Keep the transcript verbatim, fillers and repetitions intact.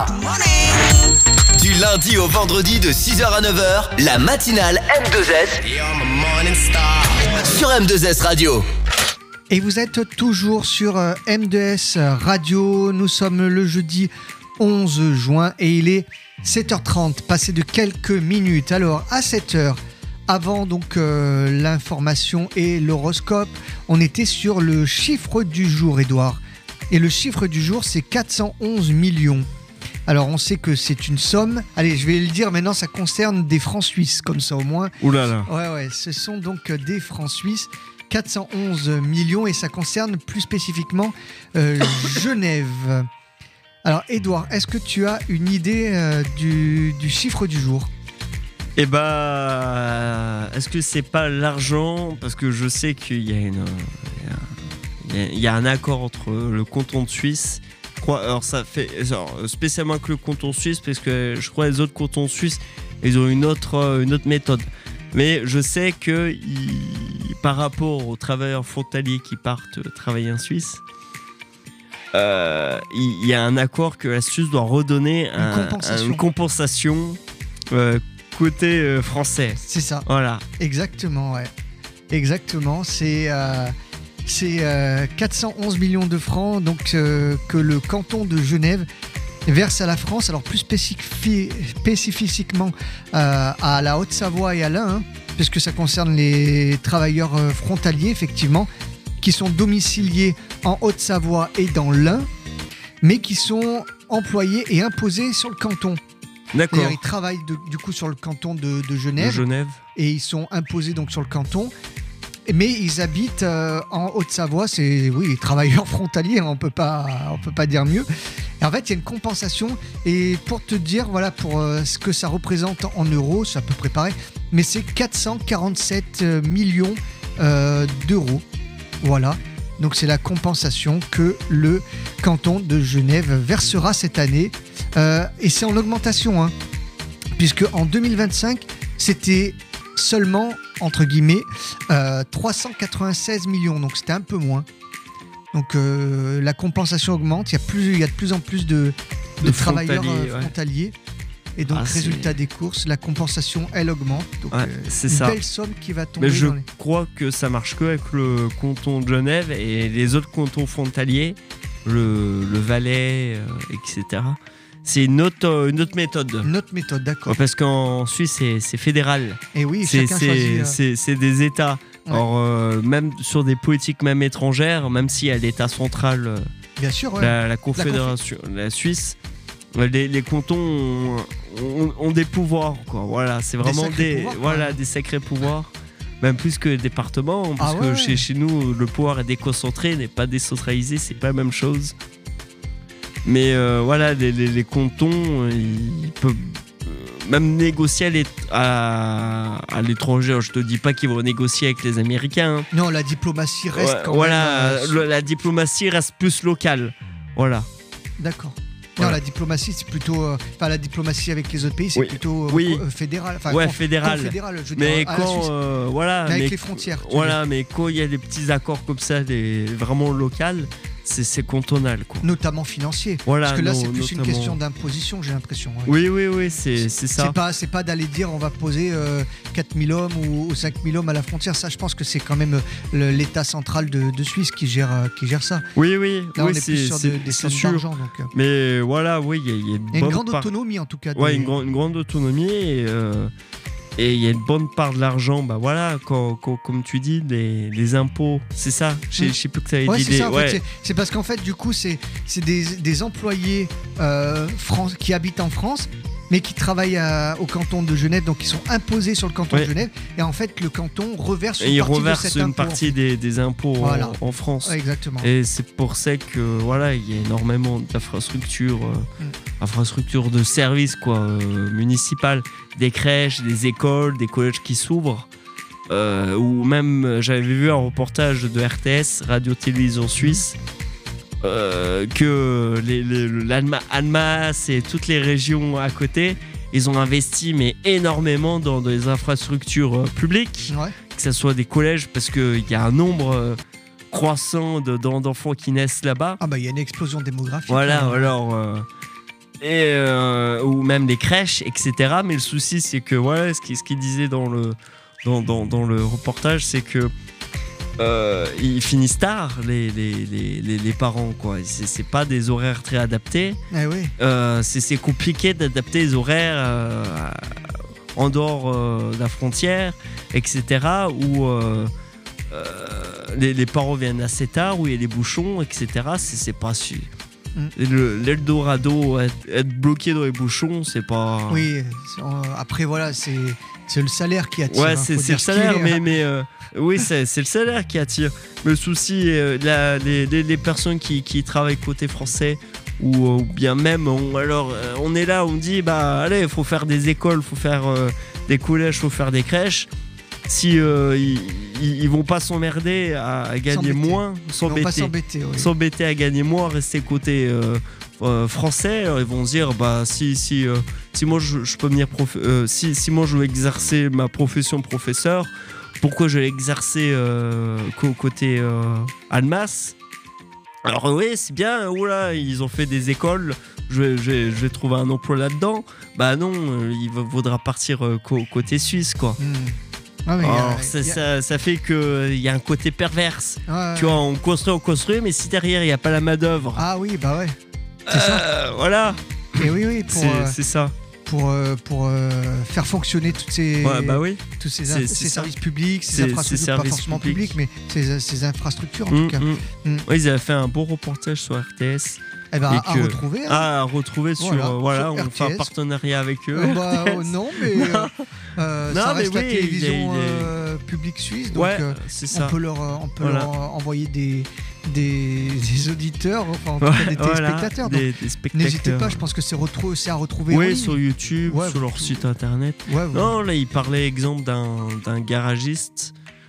Du lundi au vendredi de six heures à neuf heures, la matinale M deux S sur M deux S Radio. Et vous êtes toujours sur M deux S Radio. Nous sommes le jeudi onze juin et il est sept heures trente, passé de quelques minutes. Alors à sept heures, avant donc euh, l'information et l'horoscope, on était sur le chiffre du jour, Edouard. Et le chiffre du jour, c'est quatre cent onze millions. Alors on sait que c'est une somme. Allez, je vais le dire maintenant, ça concerne des francs suisses, comme ça au moins. Ouh là là. Ouais, ouais, ce sont donc des francs suisses. quatre cent onze millions et ça concerne plus spécifiquement euh, Genève. Alors Edouard, est-ce que tu as une idée euh, du, du chiffre du jour ? Eh bah, est-ce que c'est pas l'argent ? Parce que je sais qu'il y a une, il y a, il y a un accord entre le canton de Suisse. Alors ça fait alors, spécialement avec le canton suisse, parce que je crois que les autres cantons suisses, ils ont une autre, une autre méthode. Mais je sais que il, par rapport aux travailleurs frontaliers qui partent travailler en Suisse, euh, il, il y a un accord que la Suisse doit redonner une un, compensation, une compensation euh, côté euh, français. C'est ça. Voilà. Exactement, ouais. Exactement. C'est, euh, c'est euh, quatre cent onze millions de francs donc, euh, que le canton de Genève verse à la France, alors plus spécifi- spécifiquement euh, à la Haute-Savoie et à l'Ain, hein, puisque ça concerne les travailleurs euh, frontaliers, effectivement, qui sont domiciliés en Haute-Savoie et dans l'Ain, mais qui sont employés et imposés sur le canton. D'accord. C'est-à-dire, ils travaillent de, du coup sur le canton de, de Genève, De Genève. et ils sont imposés donc sur le canton. Mais ils habitent euh, en Haute-Savoie, c'est oui, travailleurs frontaliers, on peut pas, on peut pas dire mieux. Et en fait, il y a une compensation. Et pour te dire, voilà, pour euh, ce que ça représente en euros, c'est à peu près pareil, mais c'est quatre cent quarante-sept millions euh, d'euros. Voilà. Donc c'est la compensation que le canton de Genève versera cette année. Euh, et c'est en augmentation, hein, puisque en deux mille vingt-cinq, c'était seulement, entre guillemets, euh, trois cent quatre-vingt-seize millions, donc c'était un peu moins. Donc euh, la compensation augmente, il y a, plus, il y a de plus en plus de, de, De travailleurs frontaliers, euh, ouais. frontaliers. Et donc, Ah, résultat c'est- des courses, la compensation, elle augmente. Donc, Ouais, euh, c'est une ça. belle somme qui va tomber Mais je dans les... crois que ça marche que avec le canton de Genève et les autres cantons frontaliers, le, le Valais, euh, et cetera. C'est une autre, euh, une autre méthode. Une autre méthode, d'accord. Parce qu'en Suisse, c'est, c'est fédéral. Et oui, C'est, chacun c'est, choisit... euh, c'est, c'est des États. Ouais. Alors, euh, même sur des politiques même étrangères, même s'il y a l'État central, euh, bien sûr, ouais. la, la Confédération, la, Suisse, euh, les, les cantons ont, ont- ont des pouvoirs. Quoi. Voilà, c'est vraiment sacrés des, pouvoirs, voilà, quoi. des sacrés pouvoirs. Même plus que les départements, parce Ah que ouais. chez, chez nous, le pouvoir est déconcentré, n'est pas décentralisé, c'est pas la même chose. Mais euh, voilà, les, les, les cantons, ils peuvent euh, même négocier à, l'ét- à, à l'étranger. Alors, je te dis pas qu'ils vont négocier avec les Américains. hein. Non, la diplomatie reste Ouais, quand voilà, même... euh, le- la diplomatie reste plus locale. Voilà. D'accord. Voilà. Non, la diplomatie, c'est plutôt... euh, Enfin, la diplomatie avec les autres pays, c'est Oui. plutôt euh, Oui. co- euh, fédéral. Enfin, Ouais, con- fédéral. confédéral, je veux Mais dire, à la quand, Suisse. euh, voilà, Mais avec mais- les frontières. tu veux voilà, mais quand il y a des petits accords comme ça, des, vraiment locales, c'est, c'est cantonal, quoi. dire. Notamment financier. Voilà, Parce que là, no- c'est plus une notamment. question d'imposition, j'ai l'impression. ouais. Oui, oui, oui, c'est, c'est ça. C'est pas, c'est pas d'aller dire on va poser euh, quatre mille hommes ou, ou cinq mille hommes à la frontière. Ça, je pense que c'est quand même euh, le- l'État central de, de Suisse qui gère, euh, qui gère ça. Oui, oui, Là, oui, on est c'est, plus sur c'est- de- des c'est sommes sûr. d'argent. Donc, euh, Mais voilà, oui, il y a, il y a une, il y a une bonne grande part- autonomie en tout cas. Ouais, des- une, grande- une grande autonomie et euh, et il y a une bonne part de l'argent. Bah voilà, quand, quand- comme tu dis, les, les impôts, c'est ça. Je Mm. je sais plus que tu avais Ouais, dit. c'est les- ça. En ouais. fait, c'est, c'est parce qu'en fait, du coup, c'est, c'est des, des employés euh, Fran- qui habitent en France, mais qui travaillent à- au canton de Genève, donc ils sont imposés sur le canton Ouais. de Genève. Et en fait, le canton reverse Et une ils partie reversent de cet une impôt. partie des, des impôts en- Voilà. en, France. Ouais, exactement. Et c'est pour ça que voilà, il y a énormément d'infrastructures, euh, Mm. infrastructures de services quoi, euh, municipales, des crèches, des écoles, des collèges qui s'ouvrent. Euh, ou même, euh, j'avais vu un reportage de R T S, Radio-Télévision Suisse, euh, que les, les, l'Alma, Annemasse et toutes les régions à côté, ils ont investi mais énormément dans des infrastructures euh, publiques, Ouais. que ce soit des collèges, parce qu'il y a un nombre euh, croissant de, d'en- d'enfants qui naissent là-bas. Ah bah il y a une explosion démographique. Voilà, hein. alors. euh, et, euh, ou même les crèches, et cetera. Mais le souci, c'est que voilà, ce qu'il ce qu'il disait dans le, dans, dans, dans le reportage, c'est que euh, ils finissent tard, les, les, les, les, les parents, quoi. C'est, c'est pas des horaires très adaptés. Eh oui. Euh, c'est, c'est compliqué d'adapter les horaires euh, en dehors euh, de la frontière, et cetera. Où euh, euh, les, les parents viennent assez tard, où il y a les bouchons, et cetera. C'est, c'est pas su. Mm. Le, l'Eldorado, être, être bloqué dans les bouchons, c'est pas. Oui, c'est, euh, après voilà, c'est, c'est le salaire qui attire. Ouais, hein, c'est, c'est dire le salaire, est, mais, hein. mais euh, oui, c'est, c'est le salaire qui attire. Le souci, euh, la, les, les, les personnes qui, qui travaillent côté français, ou, ou bien même, on, alors, euh, on est là, on dit, bah allez, il faut faire des écoles, il faut faire euh, des collèges, il faut faire des crèches. Si euh, ils, ils, ils vont pas s'emmerder à, à gagner S'embêter. moins, s'embêter, pas s'embêter, oui. s'embêter à gagner moins, rester côté euh, euh, français, alors ils vont se dire bah si si euh, si moi je, je peux venir prof- euh, si si moi je veux exercer ma profession de professeur, pourquoi je vais l'exercer euh, côté euh, Annemasse? Alors oui, c'est bien, oula, ils ont fait des écoles, je vais, je, vais, je vais trouver un emploi là-dedans. Bah non, euh, il vaudra partir euh, côté suisse, quoi. Mmh. Ah, mais Alors, a, ça, a... ça, ça fait qu'il y a un côté perverse. Ouais, tu ouais. vois, on construit, on construit, mais si derrière il n'y a pas la main-d'œuvre. Ah oui, bah ouais. C'est euh, ça. Voilà. Et oui, oui, pour, c'est, euh, c'est ça. Pour, euh, pour euh, faire fonctionner toutes ces, ouais, bah oui. tous ces, c'est, inf- c'est ces services publics, ces c'est, infrastructures, c'est pas forcément publics, mais ces, ces infrastructures en mmh, tout cas. Mmh. Mmh. Ouais, ils avaient fait un beau reportage sur R T S. Eh ben, et à, que, à retrouver. Hein. À retrouver sur. Voilà, euh, voilà sur on R T S. fait un partenariat avec eux. Euh, bah, oh, non, mais euh, euh, Non, ça mais reste oui, la télévision il est- il est- euh, publique suisse, donc Ouais, euh, c'est on ça. peut leur, euh, on peut Voilà. leur euh, envoyer des, des, des auditeurs, enfin en tout Ouais, cas des téléspectateurs. voilà, donc des, des spectateurs. n'hésitez pas, je pense que c'est, retrou- c'est à retrouver. en Oui, ligne. sur YouTube, Ouais, sur leur vous- site internet. Ouais, ouais. Non, là, il parlait exemple d'un, d'un garagiste